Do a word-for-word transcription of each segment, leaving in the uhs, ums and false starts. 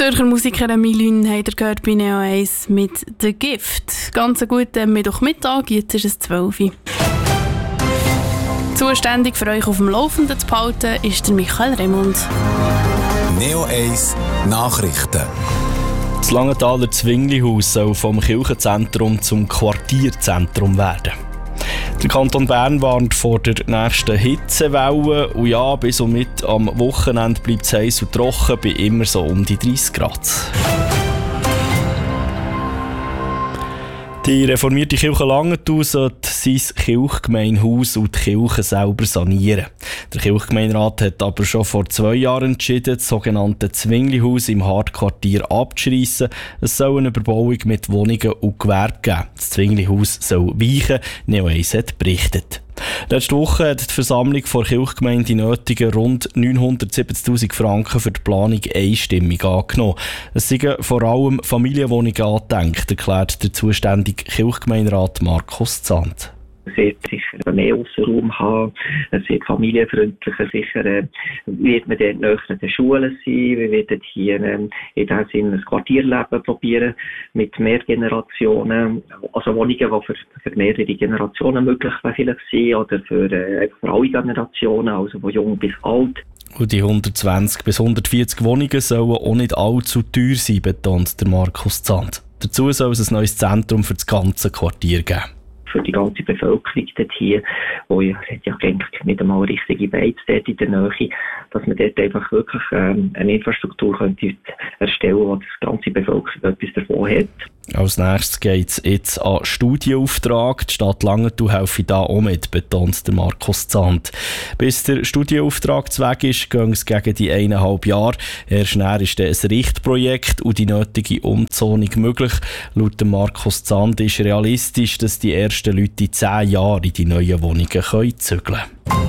Zürcher Musikerin Milün habt ihr gehört bei Neo eins mit «The Gift». Ganz einen guten Mittwochmittag, jetzt ist es zwölf Uhr. Zuständig für euch auf dem Laufenden zu behalten ist der Michael Remund. Neo eins Nachrichten. Das Langenthaler Zwinglihaus soll vom Kirchenzentrum zum Quartierzentrum werden. Der Kanton Bern warnt vor der nächsten Hitzewelle und ja, bis und mit am Wochenende bleibt es heiß und trocken bei immer so um die dreißig Grad. Die reformierte Kirche Langenthal sollte sein Kirchgemeindehaus und die Kirche selber sanieren. Der Kirchgemeinderat hat aber schon vor zwei Jahren entschieden, das sogenannte Zwinglihaus im Hardquartier abzuschreissen. Es soll eine Überbauung mit Wohnungen und Gewerbe geben. Das Zwinglihaus soll weichen, Neo eins hat berichtet. Letzte Woche hat die Versammlung der Kirchgemeinde die nötigen rund neunhundertsiebzigtausend Franken für die Planung einstimmig angenommen. Es sind vor allem Familienwohnungen angedenkt, erklärt der zuständige Kirchgemeinderat Markus Zandt. Es wird sicher mehr Aussenraum haben, es wird familienfreundlicher, sicher äh, wird man dort näher an den Schulen sein, wir werden hier äh, in diesem Sinne ein Quartierleben probieren mit mehr Generationen, also Wohnungen, die für, für mehrere Generationen möglich vielleicht sind oder für, äh, für alle Generationen, also von jung bis alt. Und die hundertzwanzig bis hundertvierzig Wohnungen sollen auch nicht allzu teuer sein, betont der Markus Zandt. Dazu soll es ein neues Zentrum für das ganze Quartier geben. Für die ganze Bevölkerung dort hier, wo ja, hat ja nicht einmal richtige Beiz dort in der Nähe, dass man dort einfach wirklich ähm, eine Infrastruktur könnte erstellen, wo die ganze Bevölkerung etwas davon hat. Als nächstes geht es jetzt an Studienauftrag. Die Stadt Langenthal helfe da auch mit, betont der Markus Zandt. Bis der Studienauftrag zu Weg ist, gehen es gegen die eineinhalb Jahre. Erst näher ist dann ein Richtprojekt und die nötige Umzonung möglich. Laut dem Markus Zandt ist realistisch, dass die ersten Leute in zehn Jahren in die neuen Wohnungen zügeln können.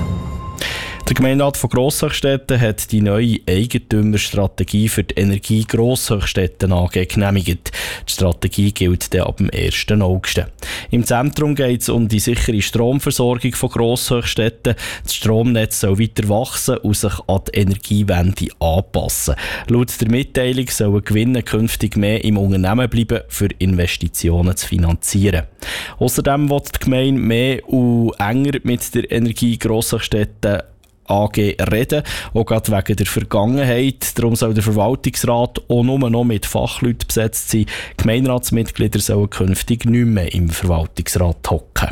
Der Gemeinderat von Grosshöchstetten hat die neue Eigentümerstrategie für die Energie Grosshöchstetten A G genehmigt. Die Strategie gilt dann ab dem ersten August. Im Zentrum geht es um die sichere Stromversorgung von Grosshöchstetten. Das Stromnetz soll weiter wachsen und sich an die Energiewende anpassen. Laut der Mitteilung sollen Gewinne künftig mehr im Unternehmen bleiben, für Investitionen zu finanzieren. Außerdem will die Gemeinde mehr und enger mit der Energie Grosshöchstetten A G reden, auch gerade wegen der Vergangenheit. Darum soll der Verwaltungsrat auch nur noch mit Fachleuten besetzt sein. Gemeinderatsmitglieder sollen künftig nicht mehr im Verwaltungsrat hocken.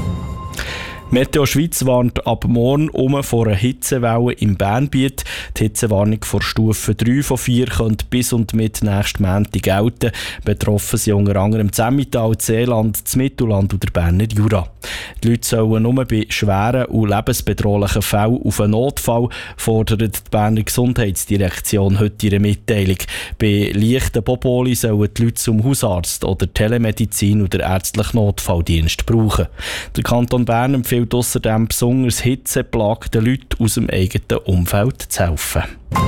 Meteo Schweiz warnt ab morgen um vor einer Hitzewelle im Bernbiet. Die Hitzewarnung vor Stufe drei von vier könnte bis und mit nächsten Montag gelten. Betroffen sind unter anderem das Emmental, das Seeland, das Mittelland und der Berner Jura. Die Leute sollen nur bei schweren und lebensbedrohlichen Fällen auf einen Notfall, fordert die Berner Gesundheitsdirektion heute ihre Mitteilung. Bei leichten Boboli sollen die Leute zum Hausarzt oder Telemedizin oder ärztlichen Notfalldienst brauchen. Der Kanton Bern empfiehlt außerdem besonders hitzeplagten Leuten aus dem eigenen Umfeld zu helfen.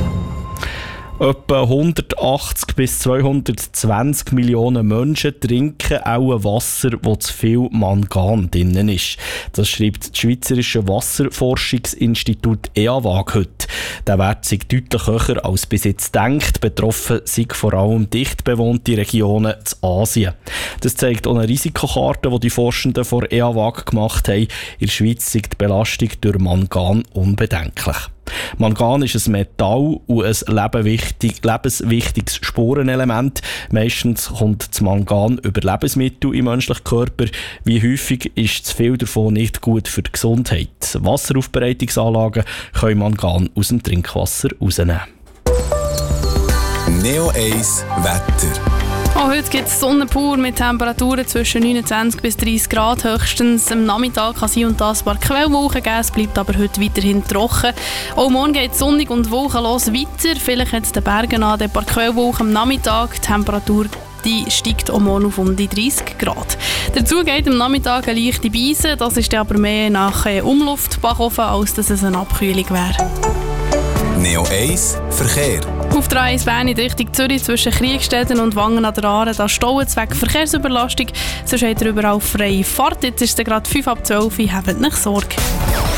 Etwa hundertachtzig bis zweihundertzwanzig Millionen Menschen trinken auch Wasser, wo zu viel Mangan drin ist. Das schreibt das Schweizerische Wasserforschungsinstitut E A W A G heute. Der Wert sei deutlich höher als bis jetzt gedacht. Betroffen sind vor allem dicht bewohnte Regionen in Asien. Das zeigt auch eine Risikokarte, die die Forschenden von E A W A G gemacht haben. In der Schweiz ist die Belastung durch Mangan unbedenklich. Mangan ist ein Metall und ein lebenswichtig, lebenswichtiges Spurenelement. Meistens kommt das Mangan über Lebensmittel im menschlichen Körper. Wie häufig ist zu viel davon nicht gut für die Gesundheit? Wasseraufbereitungsanlagen können Mangan aus dem Trinkwasser rausnehmen. Neo eins Wetter. Auch heute gibt es Sonne pur mit Temperaturen zwischen neunundzwanzig bis dreißig Grad höchstens. Am Nachmittag kann es hier und da ein paar Quellwolken geben, es bleibt aber heute weiterhin trocken. Auch morgen geht es sonnig und wolkenlos weiter. Vielleicht hat es den Bergen an ein paar Quellwolken am Nachmittag. Die Temperatur die steigt auch morgen auf um die dreißig Grad. Dazu geht am Nachmittag eine leichte Beise, das ist aber mehr nach Umluft Backofen, als dass es eine Abkühlung wäre. Neo eins Verkehr. Auf der A eins Bern in Richtung Zürich zwischen Kriegstetten und Wangen an der Aare, da stauen wegen Verkehrsüberlastung. Sonst habt ihr überall freie Fahrt. Jetzt ist es gerade fünf ab zwölf Uhr, habt nicht Sorge.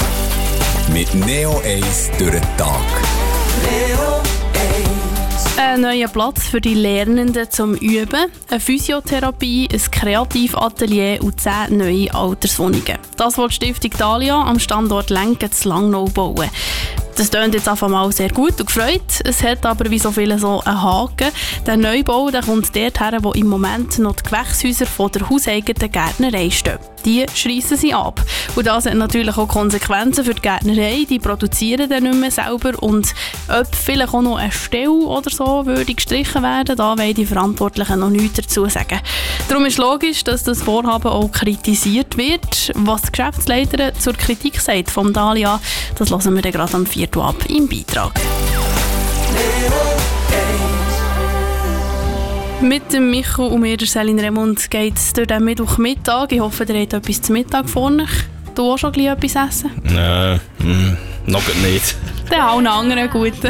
Mit Neo eins durch den Tag. Neo Ein Einen neuen Platz für die Lernenden zum Üben, eine Physiotherapie, ein Kreativatelier und zehn neue Alterswohnungen. Das will die Stiftung Thalia am Standort Lenken zu Langnau bauen. Das klingt jetzt einfach mal sehr gut und gefreut. Es hat aber wie so viele so einen Haken. Der Neubau der kommt dort her, wo im Moment noch die Gewächshäuser von der hauseigenen Gärtnerei stehen. Die schreissen sie ab. Und das hat natürlich auch Konsequenzen für die Gärtnerei. Die produzieren dann nicht mehr selber. Und ob vielleicht auch noch eine Stelle oder so würde gestrichen werden, da wollen die Verantwortlichen noch nichts dazu sagen. Darum ist logisch, dass das Vorhaben auch kritisiert wird. Was die Geschäftsleiterin zur Kritik sagt vom Thalia, das hören wir dann gerade am vierten ab im Beitrag. Mit dem Micho und mir, der Selin Remund, geht es durch den Mittwochmittag. Ich hoffe, ihr habt etwas zum Mittag vor euch. Du auch schon etwas essen? Nein, mm, noch nicht. Dann auch einen anderen guten.